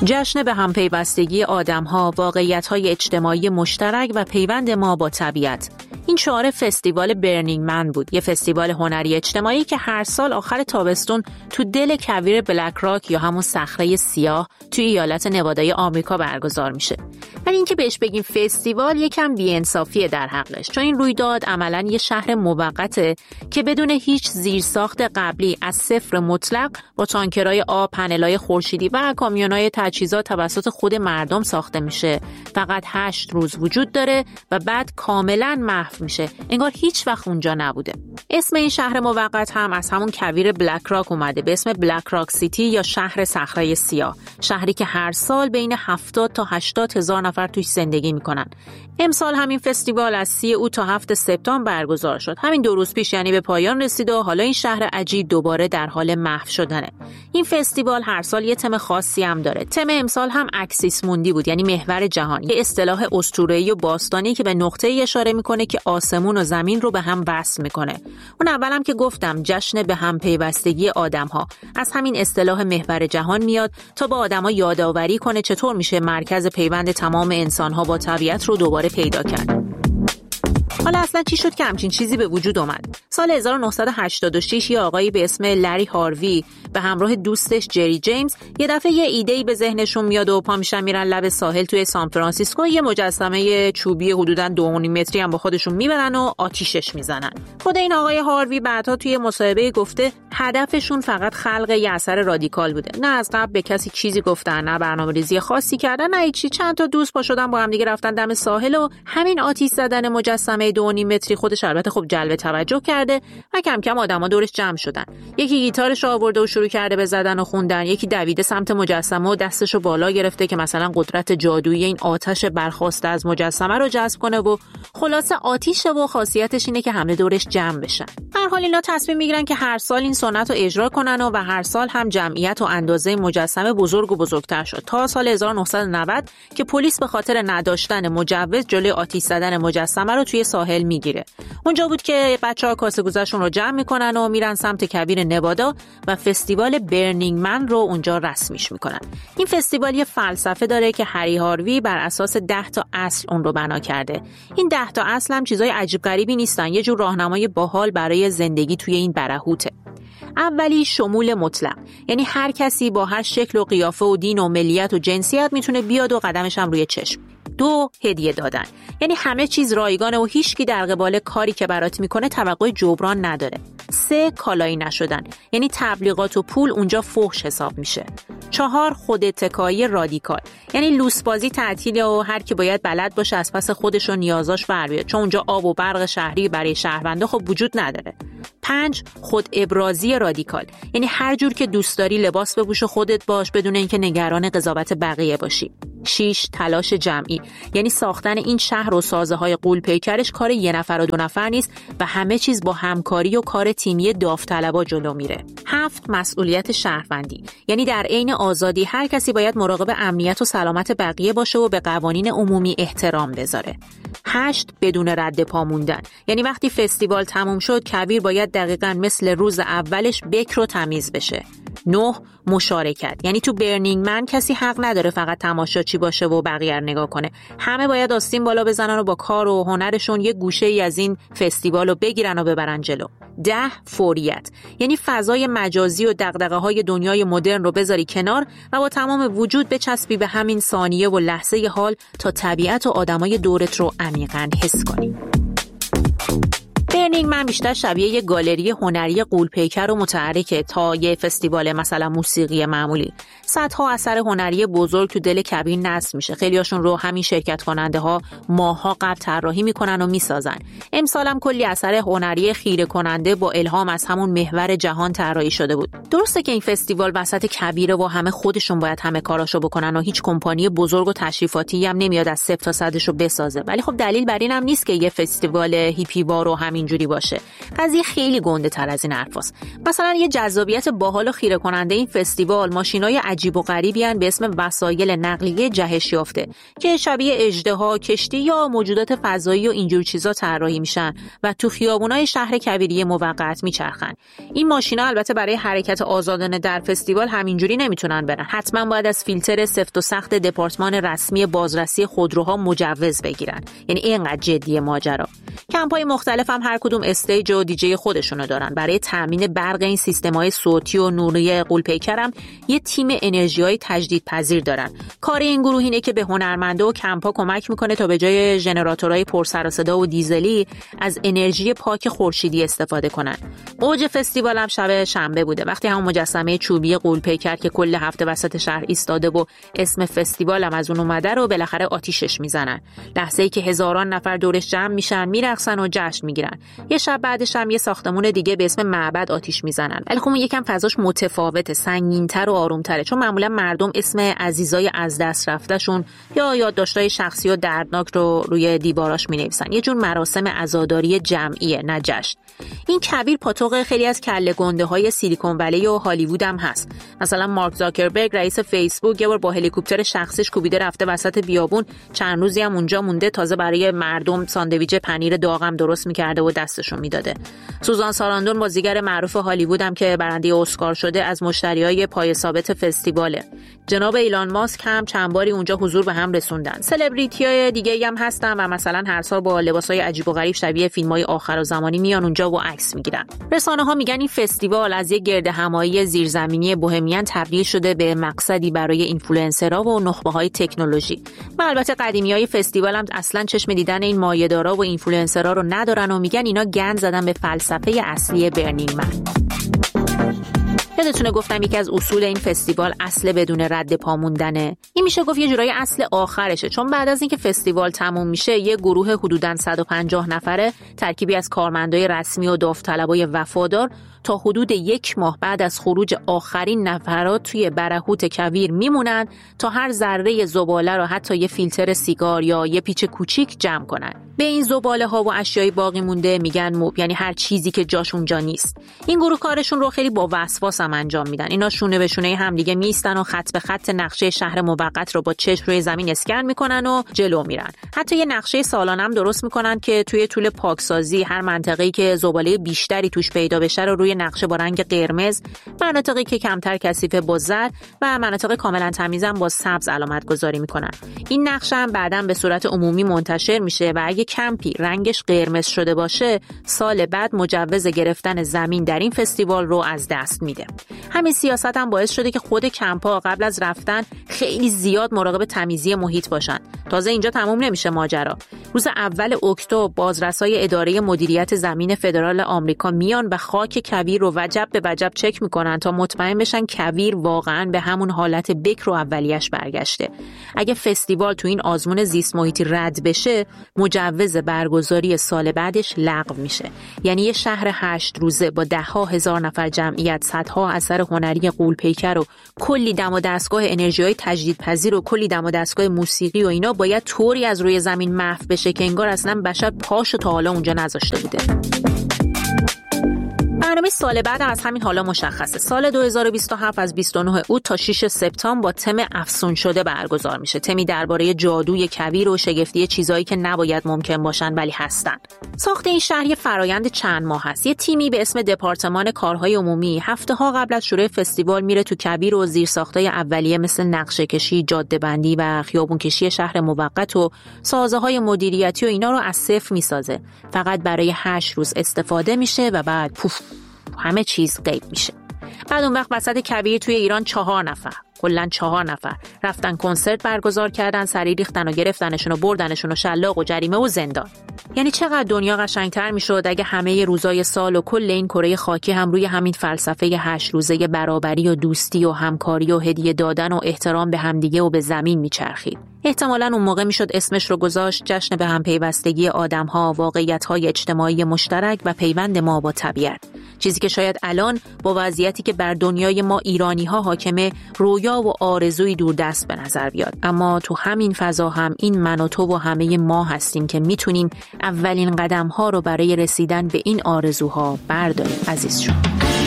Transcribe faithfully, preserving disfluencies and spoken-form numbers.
جشن به هم پیوستگی آدم‌ها، واقعیت‌های اجتماعی مشترک و پیوند ما با طبیعت. این شعار فستیوال برنینگ من بود، یه فستیوال هنری اجتماعی که هر سال آخر تابستون تو دل کویر بلک راک یا همون صخره سیاه توی ایالت نوادای آمریکا برگزار میشه. ولی اینکه بهش بگیم فستیوال یکم بی‌انصافیه در حقش، چون این رویداد عملاً یه شهر موقته که بدون هیچ زیرساخت قبلی از صفر مطلق با تانکرای آب، پنلای خورشیدی و کامیونای تجهیزات توسط خود مردم ساخته میشه. فقط هشت روز وجود داره و بعد کاملاً محو میشه، انگار هیچ وقت اونجا نبوده. اسم این شهر موقت هم از همون کویر بلک راک اومده به اسم بلک راک سیتی یا شهر صخره سیاه، شهری که هر سال بین هفتاد تا هشتاد هزار نفر توش زندگی میکنن. امسال همین فستیوال از سی اوت تا هفت سپتامبر برگزار شد. همین دو روز پیش یعنی به پایان رسید و حالا این شهر عجیب دوباره در حال محو شدنه. این فستیوال هر سال یه تم خاصی هم داره. تم امسال هم اکسیس موندی بود، یعنی محور جهان، یه اصطلاح اسطوره‌ای و باستانی که به نقطه‌ای اشاره میکنه که آسمون و زمین رو به هم وصل میکنه. اون اولم که گفتم جشن به هم پیوستگی آدم‌ها از همین اصطلاح محور جهان میاد تا با آدم‌ها یادآوری کنه چطور میشه مرکز پیوند تمام انسان‌ها با طبیعت رو دوباره پیدا کرد. حالا اصلا چی شد که همچین چیزی به وجود اومد؟ سال هزار و نهصد و هشتاد و شش یه آقایی به اسم لری هاروی به همراه دوستش جری جیمز یه دفعه یه ایده‌ای به ذهنشون میاد و پا میشن میرن لب ساحل توی سان فرانسیسکو، یه مجسمه چوبی حدوداً دو و نیم متری هم با خودشون میبرن و آتیشش میزنن. خود این آقای هاروی بعدها توی مصاحبه گفته هدفشون فقط خلق یه اثر رادیکال بوده. نه از قبل به کسی چیزی گفتن، نه برنامه‌ریزی خاصی کردن، نه هیچی. چند تا دوست پا شدن با هم دیگه رفتن دم ساحل و همین آتیش زدن مجسمه دو و نیم متری خودش البته خب جلب توجه کرده و کم کم آدما دورش جمع شدن. یکی گیتارش آورده و شروع کرده به زدن و خوندن، یکی دویده سمت مجسمه و دستشو بالا گرفته که مثلا قدرت جادویی این آتش برخاسته از مجسمه رو جذب کنه و خلاصه آتیشه و خاصیتش اینه که همه دورش جمع بشن. هر حال اینا تصمیم میگیرن که هر سال این سنت رو اجرا کنن و, و هر سال هم جمعیت و اندازه مجسمه بزرگ و بزرگتر شد تا سال هزار و نهصد و نود که پلیس به خاطر نداشتن مجوز جلوی آتش زدن مجسمه رو توی ساحل میگیره. اونجا بود که بچه‌ها کاسه گوزشون رو جمع میکنن و میرن سمت کویر نوادا و فستیوال برنینگ من رو اونجا رسمیش میکنن. این فستیوال یه فلسفه داره که هری هاروی بر اساس ده تا اصل اون رو بنا کرده. این ده تا اصل هم چیزای عجیب غریبی نیستن، یه جور راهنمای باحال برای زندگی توی این برهوته. اولی شمول مطلق، یعنی هر کسی با هر شکل و قیافه و دین و ملیت و جنسیت میتونه بیاد و قدمش هم روی چشم. دو، هدیه دادن، یعنی همه چیز رایگانه و هیچکی در قبال کاری که برات میکنه توقع جبران نداره. سه، کالایی نشدن، یعنی تبلیغات و پول اونجا فحش حساب میشه. چهار، خود اتکایی رادیکال، یعنی لوسبازی تعطیله و هر کی باید بلد باشه از پس خودش و نیازاش بر بیاد، چون اونجا آب و برق شهری برای شهروندا خب وجود نداره. پنج، خود ابرازی رادیکال، یعنی هر جور که دوست داری لباس بپوش و خودت باش بدون اینکه نگران قضاوت بقیه باشی. شش، تلاش جمعی، یعنی ساختن این شهر و سازه های غول پیکرش کار یه نفر و دو نفر نیست و همه چیز با همکاری و کار تیمی داوطلبا جلو میره. هفت، مسئولیت شهروندی، یعنی در عین آزادی هر کسی باید مراقب امنیت و سلامت بقیه باشه و به قوانین عمومی احترام بذاره. هشت، بدون رد پا موندن، یعنی وقتی فستیوال تموم شد کویر باید دقیقاً مثل روز اولش بکر و تمیز بشه. نه، مشارکت، یعنی تو برنینگ من کسی حق نداره فقط تماشاچی باشه و بقیه رو نگاه کنه. همه باید آستین بالا بزنن و با کار و هنرشون یه گوشه‌ای از این فستیوال رو بگیرن و ببرن جلو. ده، فوریت، یعنی فضای مجازی و دغدغه‌های دنیای مدرن رو بذاری کنار و با تمام وجود بچسبی به همین ثانیه و لحظه حال تا طبیعت و آدمای دورت رو عمیقاً حس کنی. برنینگ من بیشتر شبیه یه گالری هنری غول‌پیکر و متحرکه تا یه فستیوال مثلا موسیقی معمولی. صدها اثر هنری بزرگ تو دل کبین نصب میشه. خیلیاشون رو همین شرکت کننده ها ماها قبل طراحی میکنن و میسازن. امسال هم کلی اثر هنری خیره کننده با الهام از همون محور جهان طراحی شده بود. درسته که این فستیوال وسط کبیره و همه خودشون باید همه کاراشو بکنن و هیچ کمپانی بزرگ و تشریفاتی هم نمیاد از صفر تا صدش رو بسازه. ولی خب دلیل بر این هم نیست که یه فستیوال هیپی وار و همین اینجوری باشه. قضیه خیلی گنده تر از این حرفاست. مثلا یه جذابیت باحال و خیره کننده این فستیوال ماشینای عجیب و غریبی ان به اسم وسایل نقلیه جهش یافته که شبیه اژدها، کشتی یا موجودات فضایی و اینجور چیزا طراحی میشن و تو خیابونای شهر کویری موقت میچرخن. این ماشینا البته برای حرکت آزادانه در فستیوال همینجوری نمیتونن برن. حتما باید از فیلتر سفت و سخت دپارتمان رسمی بازرسی خودروها مجوز بگیرن. یعنی اینقدر جدیه ماجرا. کمپ‌های مختلف هم هر کدوم استیج و دیجی خودشونو دارن. برای تامین برق این سیستم‌های صوتی و نوری غول‌پیکر هم یه تیم انرژی‌های تجدیدپذیر دارن. کار این گروه اینه که به هنرمندا و کمپ‌ها کمک میکنه تا به جای ژنراتورهای پر سر و صدا و دیزلی از انرژی پاک خورشیدی استفاده کنن. اوج فستیوال هم شب شنبه بوده، وقتی هم مجسمه چوبی غول‌پیکر که کل هفته وسط شهر ایستاده و اسم فستیوال هم از اون اومده رو بالاخره آتیشش میزنن. لحظه‌ای که هزاران نفر دورش جمع میشن، میرقصن و جشن میگیرن. یه شب بعدش هم یه ساختمون دیگه به اسم معبد آتیش میزنن. ولی خب یکم فضاش متفاوته، سنگین‌تر و آروم‌تره، چون معمولا مردم اسم عزیزای از دست رفتهشون یا یادداشت‌های شخصی و دردناک رو روی دیواراش می‌نویسن. یه جور مراسم عزاداری جمعیه، نه جشن. این کویر پاتوق خیلی از کله گنده‌های سیلیکون ولی و هالیوود هم هست. مثلا مارک زاکربرگ رئیس فیسبوک یه بار با هلیکوپتر شخصیش کوبیده رفته وسط بیابون، چند روزی هم اونجا مونده، تازه برای مردم ساندویچ پنیر داغم درست می‌کرده و دستشون میداده. سوزان ساراندون بازیگر معروف هالیوود هم که برنده اسکار شده از مشتریای پای ثابت فستیواله. جناب ایلان ماسک هم چند باری اونجا حضور به هم رسوندن. سلبریتی‌های دیگه‌ای هم هستن و مثلا هر سال با لباسای عجیب و غریب شبیه فیلم‌های آخرالزمانی میان اونجا و عکس میگیرن. رسانه‌ها میگن این فستیوال از یک گردهمایی زیرزمینی بوهمیان تبدیل شده به مقصدی برای اینفلوئنسرها و نخبه‌های تکنولوژی. و البته قدیمیای فستیوال هم اصلا چشم دیدن این مایه‌دارا و اینفلوئنسرها رو ندارن و میگن اینا گند زدن به فلسفه اصلی برنینگ من. یادتونه گفتم یکی از اصول این فستیوال اصل بدون رد پا موندنه. این میشه گفت یه جورای اصل آخرشه، چون بعد از اینکه فستیوال تموم میشه یه گروه حدوداً صد و پنجاه نفره ترکیبی از کارمندای رسمی و داوطلبای وفادار تا حدود یک ماه بعد از خروج آخرین نفرات توی برهوت کویر میمونن تا هر ذره زباله رو حتی یه فیلتر سیگار یا یه پیچ کوچیک جمع کنن. به این زباله ها و اشیای باقی مونده میگن موب، یعنی هر چیزی که جاش اونجا نیست. این گروه کارشون رو خیلی با وسواس هم انجام میدن. اینا شونه به شونه همدیگه میستن و خط به خط نقشه شهر موقت رو با چشم روی زمین اسکن میکنن و جلو میرن. حتی یه نقشه سالانه هم درست میکنن که توی طول پاکسازی هر منطقه‌ای که زباله بیشتری توش پیدا بشه رو روی نقشه با رنگ قرمز، مناطقی که کمتر کثیف با زرد و مناطق کاملا تمیز هم با سبز علامت گذاری میکنن. این نقشه هم بعداً به صورت عمومی منتشر میشه و اگه کمپی رنگش قرمز شده باشه، سال بعد مجوز گرفتن زمین در این فستیوال رو از دست میده. همین سیاست هم باعث شده که خود کمپ‌ها قبل از رفتن خیلی زیاد مراقب تمیزی محیط باشن. تازه اینجا تموم نمیشه ماجرا. روز اول اکتبر بازرسای اداره مدیریت زمین فدرال آمریکا میان و خاک کویر رو وجب به وجب چک میکنن تا مطمئن بشن کویر واقعاً به همون حالت بکر و اولیش برگشته. اگه فستیوال تو این آزمون زیست محیطی رد بشه، مجوز برگزاری سال بعدش لغو میشه. یعنی یه شهر هشت روزه با ده ها هزار نفر جمعیت، صدها اثر هنری غول‌پیکر و کلی دم و دستگاه انرژی‌های تجدیدپذیر و کلی دم و دستگاه موسیقی و اینا باید طوری از روی زمین محو بشه که انگار اصلا بشر پاشو تا حالا اونجا نذاشته بوده. برنامه سال بعد از همین حالا مشخصه. سال دو هزار و بیست و هفت از بیست و نه اوت تا شش سپتامبر با تم افسون شده برگزار میشه. تمی درباره جادوی کویر و شگفتی چیزایی که نباید ممکن باشن ولی هستن. ساخت این شهر یه فرایند چند ماه هست. یه تیمی به اسم دپارتمان کارهای عمومی هفته ها قبل از شروع فستیوال میره تو کویر و زیرساختای اولیه مثل نقشه‌کشی، جاده‌بندی و خیابونکشی شهر موقت و سازه‌های مدیریتی و اینا رو از صفر میسازه. فقط برای هشت روز استفاده میشه و بعد پوف همه چیز غیب میشه. بعد اون وقت وسط کویر توی ایران چهار نفر کلاً چهار نفر رفتن کنسرت برگزار کردن، سری ریختن و گرفتنشون و بردنشون و شلاق و جریمه و زندان. یعنی چقدر دنیا قشنگتر میشد اگه همه روزای سال و کل این کره خاکی هم روی همین فلسفه هشت روزه برابری و دوستی و همکاری و هدیه دادن و احترام به همدیگه و به زمین میچرخید. احتمالاً اون موقع میشد اسمش رو گذاشت جشن به هم پیوستگی آدم‌ها، واقعیت‌های اجتماعی مشترک و پیوند ما با طبیعت. چیزی که شاید الان با وضعیتی که بر دنیای ما ایرانی ها حاکمه رویا و آرزوی دوردست به نظر بیاد. اما تو همین فضا هم این من و تو و همه ما هستیم که میتونیم اولین قدم ها رو برای رسیدن به این آرزوها برداریم عزیزشون.